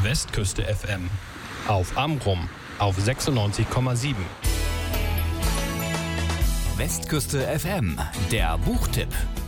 Westküste FM. Auf Amrum auf 96,7. Westküste FM, der Buchtipp.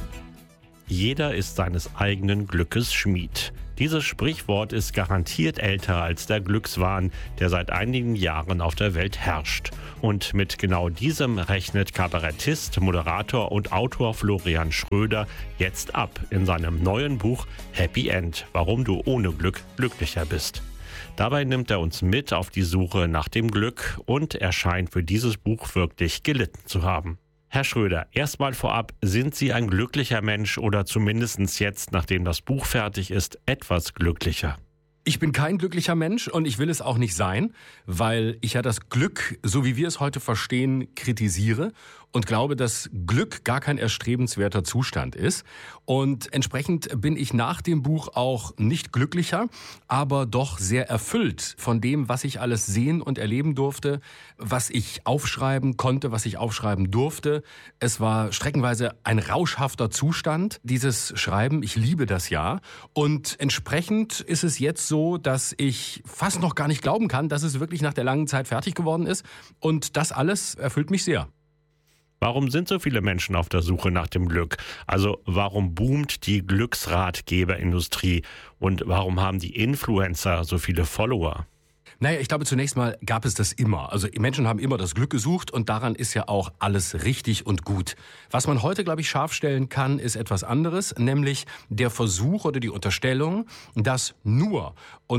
Jeder ist seines eigenen Glückes Schmied. Dieses Sprichwort ist garantiert älter als der Glückswahn, der seit einigen Jahren auf der Welt herrscht. Und mit genau diesem rechnet Kabarettist, Moderator und Autor Florian Schröder jetzt ab in seinem neuen Buch Happy End, warum du ohne Glück glücklicher bist. Dabei nimmt er uns mit auf die Suche nach dem Glück und er scheint für dieses Buch wirklich gelitten zu haben. Herr Schröder, erstmal vorab, sind Sie ein glücklicher Mensch oder zumindest jetzt, nachdem das Buch fertig ist, etwas glücklicher? Ich bin kein glücklicher Mensch und ich will es auch nicht sein, weil ich ja das Glück, so wie wir es heute verstehen, kritisiere und glaube, dass Glück gar kein erstrebenswerter Zustand ist. Und entsprechend bin ich nach dem Buch auch nicht glücklicher, aber doch sehr erfüllt von dem, was ich alles sehen und erleben durfte, was ich aufschreiben konnte, was ich aufschreiben durfte. Es war streckenweise ein rauschhafter Zustand, dieses Schreiben. Ich liebe das ja. Und entsprechend ist es jetzt so, dass ich fast noch gar nicht glauben kann, dass es wirklich nach der langen Zeit fertig geworden ist. Und das alles erfüllt mich sehr. Warum sind so viele Menschen auf der Suche nach dem Glück? Also warum boomt die Glücksratgeberindustrie und warum haben die Influencer so viele Follower? Naja, ich glaube, zunächst mal gab es das immer. Also Menschen haben immer das Glück gesucht und daran ist ja auch alles richtig und gut. Was man heute, glaube ich, scharf stellen kann, ist etwas anderes, nämlich der Versuch oder die Unterstellung, dass nur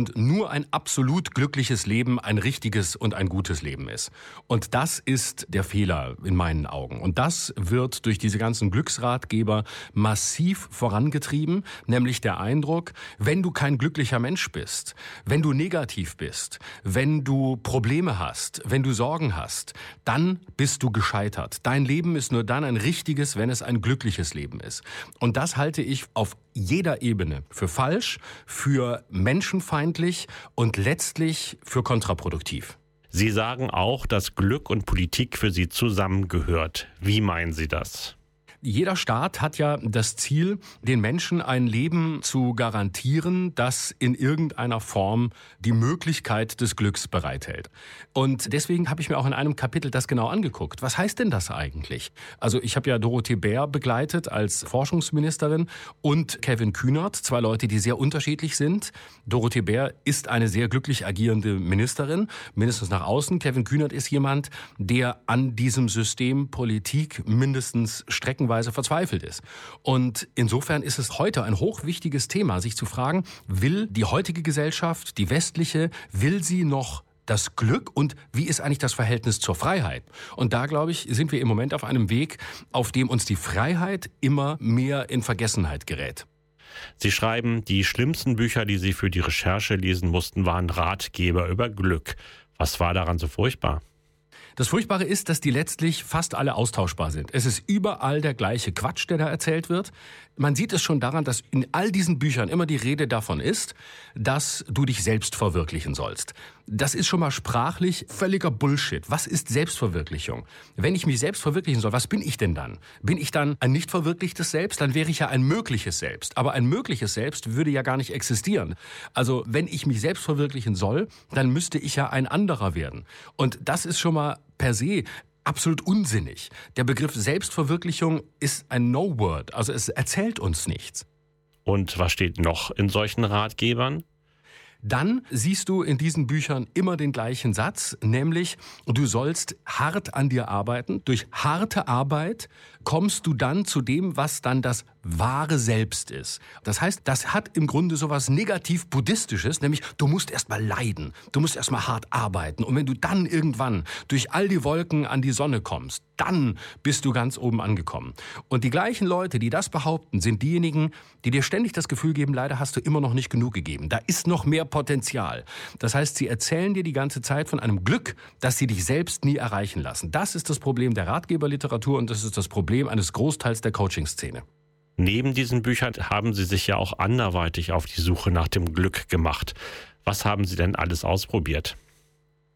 ein absolut glückliches Leben ein richtiges und ein gutes Leben ist. Und das ist der Fehler in meinen Augen. Und das wird durch diese ganzen Glücksratgeber massiv vorangetrieben, nämlich der Eindruck, wenn du kein glücklicher Mensch bist, wenn du negativ bist, wenn du Probleme hast, wenn du Sorgen hast, dann bist du gescheitert. Dein Leben ist nur dann ein richtiges, wenn es ein glückliches Leben ist. Und das halte ich auf jeder Ebene für falsch, für menschenfeindlich und letztlich für kontraproduktiv. Sie sagen auch, dass Glück und Politik für Sie zusammengehört. Wie meinen Sie das? Jeder Staat hat ja das Ziel, den Menschen ein Leben zu garantieren, das in irgendeiner Form die Möglichkeit des Glücks bereithält. Und deswegen habe ich mir auch in einem Kapitel das genau angeguckt. Was heißt denn das eigentlich? Also ich habe ja Dorothee Bär begleitet als Forschungsministerin und Kevin Kühnert, zwei Leute, die sehr unterschiedlich sind. Dorothee Bär ist eine sehr glücklich agierende Ministerin, mindestens nach außen. Kevin Kühnert ist jemand, der an diesem System Politik mindestens streckenweise verzweifelt ist. Und insofern ist es heute ein hochwichtiges Thema, sich zu fragen, will die heutige Gesellschaft, die westliche, will sie noch das Glück und wie ist eigentlich das Verhältnis zur Freiheit? Und da, glaube ich, sind wir im Moment auf einem Weg, auf dem uns die Freiheit immer mehr in Vergessenheit gerät. Sie schreiben, die schlimmsten Bücher, die Sie für die Recherche lesen mussten, waren Ratgeber über Glück. Was war daran so furchtbar? Das Furchtbare ist, dass die letztlich fast alle austauschbar sind. Es ist überall der gleiche Quatsch, der da erzählt wird. Man sieht es schon daran, dass in all diesen Büchern immer die Rede davon ist, dass du dich selbst verwirklichen sollst. Das ist schon mal sprachlich völliger Bullshit. Was ist Selbstverwirklichung? Wenn ich mich selbst verwirklichen soll, was bin ich denn dann? Bin ich dann ein nicht verwirklichtes Selbst? Dann wäre ich ja ein mögliches Selbst. Aber ein mögliches Selbst würde ja gar nicht existieren. Also wenn ich mich selbst verwirklichen soll, dann müsste ich ja ein anderer werden. Und das ist schon mal per se absolut unsinnig. Der Begriff Selbstverwirklichung ist ein No-Word, also es erzählt uns nichts. Und was steht noch in solchen Ratgebern? Dann siehst du in diesen Büchern immer den gleichen Satz, nämlich du sollst hart an dir arbeiten. Durch harte Arbeit kommst du dann zu dem, was dann das wahre Selbst ist. Das heißt, das hat im Grunde sowas negativ Buddhistisches, nämlich du musst erstmal leiden, du musst erstmal hart arbeiten und wenn du dann irgendwann durch all die Wolken an die Sonne kommst, dann bist du ganz oben angekommen. Und die gleichen Leute, die das behaupten, sind diejenigen, die dir ständig das Gefühl geben, leider hast du immer noch nicht genug gegeben. Da ist noch mehr Potenzial. Das heißt, sie erzählen dir die ganze Zeit von einem Glück, das sie dich selbst nie erreichen lassen. Das ist das Problem der Ratgeberliteratur und das ist das Problem eines Großteils der Coaching-Szene. Neben diesen Büchern haben Sie sich ja auch anderweitig auf die Suche nach dem Glück gemacht. Was haben Sie denn alles ausprobiert?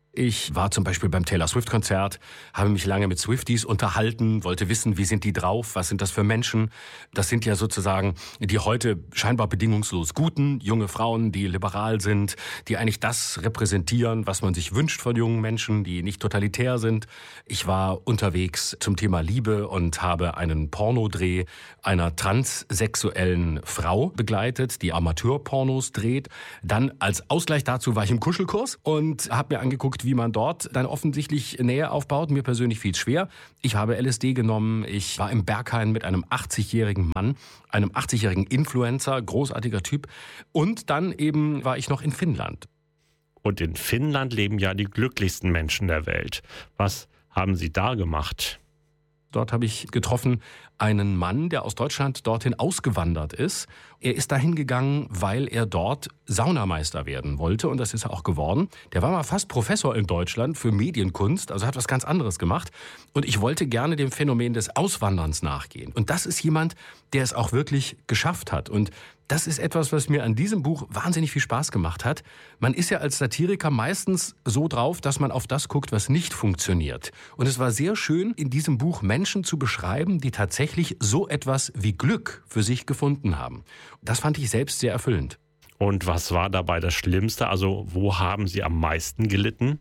Ich war zum Beispiel beim Taylor Swift-Konzert, habe mich lange mit Swifties unterhalten, wollte wissen, wie sind die drauf, was sind das für Menschen. Das sind ja sozusagen die heute scheinbar bedingungslos Guten, junge Frauen, die liberal sind, die eigentlich das repräsentieren, was man sich wünscht von jungen Menschen, die nicht totalitär sind. Ich war unterwegs zum Thema Liebe und habe einen Pornodreh einer transsexuellen Frau begleitet, die Amateurpornos dreht. Dann als Ausgleich dazu war ich im Kuschelkurs und habe mir angeguckt, wie man dort dann offensichtlich Nähe aufbaut. Mir persönlich fiel es schwer. Ich habe LSD genommen. Ich war im Berghain mit einem 80-jährigen Mann, einem 80-jährigen Influencer, großartiger Typ. Und dann eben war ich noch in Finnland. Und in Finnland leben ja die glücklichsten Menschen der Welt. Was haben Sie da gemacht? Dort habe ich getroffen einen Mann, der aus Deutschland dorthin ausgewandert ist. Er ist dahin gegangen, weil er dort Saunameister werden wollte und das ist er auch geworden. Der war mal fast Professor in Deutschland für Medienkunst, also hat was ganz anderes gemacht. Und ich wollte gerne dem Phänomen des Auswanderns nachgehen. Und das ist jemand, der es auch wirklich geschafft hat. Und das ist etwas, was mir an diesem Buch wahnsinnig viel Spaß gemacht hat. Man ist ja als Satiriker meistens so drauf, dass man auf das guckt, was nicht funktioniert. Und es war sehr schön, in diesem Buch Menschen zu beschreiben, die tatsächlich so etwas wie Glück für sich gefunden haben. Das fand ich selbst sehr erfüllend. Und was war dabei das Schlimmste? Also wo haben Sie am meisten gelitten?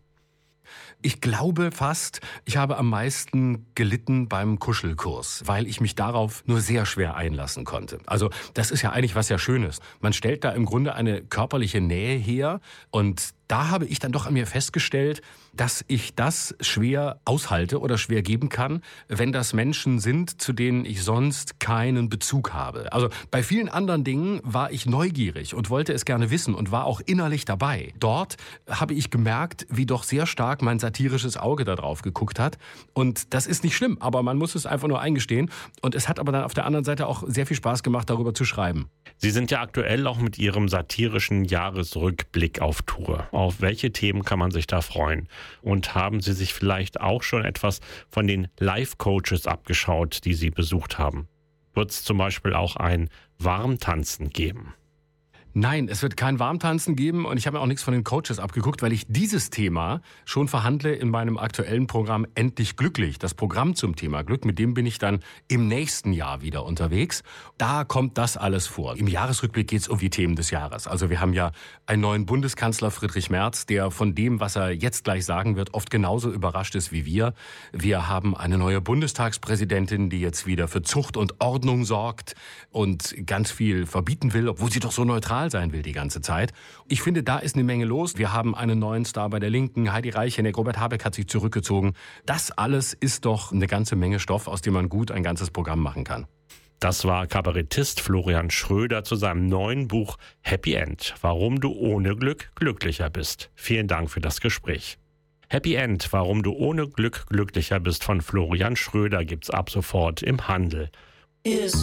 Ich glaube fast, ich habe am meisten gelitten beim Kuschelkurs, weil ich mich darauf nur sehr schwer einlassen konnte. Also das ist ja eigentlich was sehr Schönes. Man stellt da im Grunde eine körperliche Nähe her und da habe ich dann doch an mir festgestellt, dass ich das schwer aushalte oder schwer geben kann, wenn das Menschen sind, zu denen ich sonst keinen Bezug habe. Also bei vielen anderen Dingen war ich neugierig und wollte es gerne wissen und war auch innerlich dabei. Dort habe ich gemerkt, wie doch sehr stark mein satirisches Auge da drauf geguckt hat. Und das ist nicht schlimm, aber man muss es einfach nur eingestehen. Und es hat aber dann auf der anderen Seite auch sehr viel Spaß gemacht, darüber zu schreiben. Sie sind ja aktuell auch mit Ihrem satirischen Jahresrückblick auf Tour. Auf welche Themen kann man sich da freuen? Und haben Sie sich vielleicht auch schon etwas von den Life-Coaches abgeschaut, die Sie besucht haben? Wird es zum Beispiel auch ein Warmtanzen geben? Nein, es wird kein Warmtanzen geben und ich habe mir auch nichts von den Coaches abgeguckt, weil ich dieses Thema schon verhandle in meinem aktuellen Programm Endlich Glücklich. Das Programm zum Thema Glück, mit dem bin ich dann im nächsten Jahr wieder unterwegs. Da kommt das alles vor. Im Jahresrückblick geht es um die Themen des Jahres. Also wir haben ja einen neuen Bundeskanzler, Friedrich Merz, der von dem, was er jetzt gleich sagen wird, oft genauso überrascht ist wie wir. Wir haben eine neue Bundestagspräsidentin, die jetzt wieder für Zucht und Ordnung sorgt und ganz viel verbieten will, obwohl sie doch so neutral sein will die ganze Zeit. Ich finde, da ist eine Menge los. Wir haben einen neuen Star bei der Linken, Heidi Reicheneck, Robert Habeck hat sich zurückgezogen. Das alles ist doch eine ganze Menge Stoff, aus dem man gut ein ganzes Programm machen kann. Das war Kabarettist Florian Schröder zu seinem neuen Buch Happy End, warum du ohne Glück glücklicher bist. Vielen Dank für das Gespräch. Happy End, warum du ohne Glück glücklicher bist von Florian Schröder gibt's ab sofort im Handel.